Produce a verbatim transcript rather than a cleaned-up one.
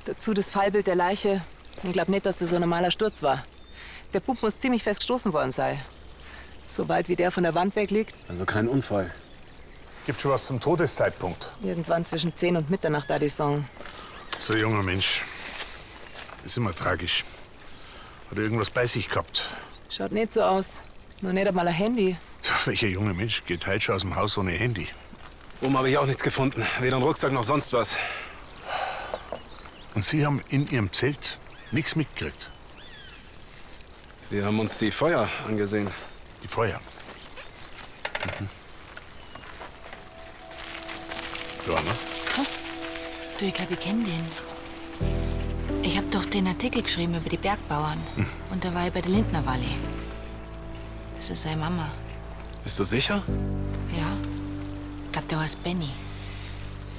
Dazu das Fallbild der Leiche. Ich glaube nicht, dass das so ein normaler Sturz war. Der Bub muss ziemlich fest gestoßen worden sein. So weit wie der von der Wand weg liegt. Also kein Unfall. Gibt schon was zum Todeszeitpunkt? Irgendwann zwischen zehn und Mitternacht, da die sagen. So ein junger Mensch. Ist immer tragisch. Hat er irgendwas bei sich gehabt? Schaut nicht so aus. Nur nicht einmal ein Handy. Ja, welcher junge Mensch geht heute schon aus dem Haus ohne Handy? Oben habe ich auch nichts gefunden. Weder einen Rucksack noch sonst was. Und Sie haben in Ihrem Zelt nichts mitgekriegt? Wir haben uns die Feuer angesehen. Die Feuer? Mhm. Ja, ne? Du, ich glaube, ich kenne den. Ich habe doch den Artikel geschrieben über die Bergbauern. Hm. Und da war ich bei der Lindnervalley. Das ist seine Mama. Bist du sicher? Ja. Ich glaube, der heißt Benny.